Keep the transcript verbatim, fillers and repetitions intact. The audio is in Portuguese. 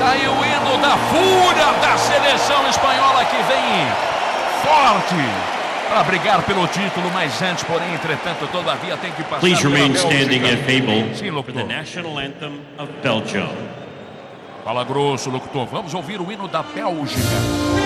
aí o hino da fúria da seleção espanhola que vem forte para brigar pelo título, mas antes, porém, entretanto, todavia tem que passar. Please remain standing if able Sim, for the national anthem of Belgium. Fala grosso, locutor. Vamos ouvir o hino da Bélgica.